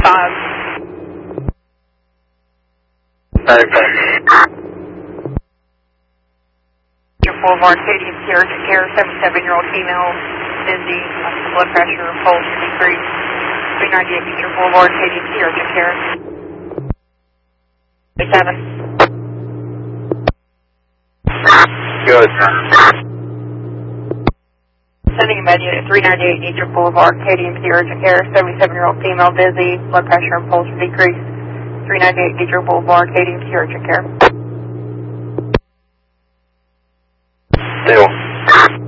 Okay. Boulevard, Katie, Sierra Care, 77-year-old female, dizzy, blood pressure, pulse decrease. 398 Beecher Boulevard, Katie, Sierra Care. 7. Good. Sending a median at 398 Beecher Boulevard, Katie, Sierra Care, 77-year-old female, dizzy, blood pressure and pulse decrease. 398 Beecher Boulevard, Katie, Sierra Care. Still.